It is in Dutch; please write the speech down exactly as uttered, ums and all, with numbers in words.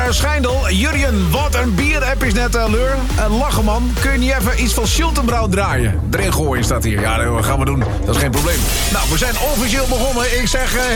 Schijndel. Jurjen, wat een bier-app is net, uh, Leur. Uh, lachen, man. Kun je niet even iets van Schultenbrouw draaien? Erin gooien staat hier. Ja, dat gaan we doen. Dat is geen probleem. Nou, we zijn officieel begonnen. Ik zeg... Uh,